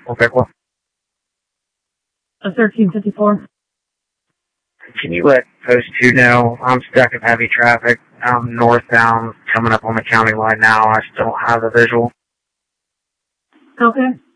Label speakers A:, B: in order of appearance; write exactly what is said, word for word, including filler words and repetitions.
A: We'll pick one.
B: A thirteen fifty-four.
A: Can you let Post two know I'm stuck in heavy traffic? I'm northbound, coming up on the county line now. I still don't have a visual.
B: Okay.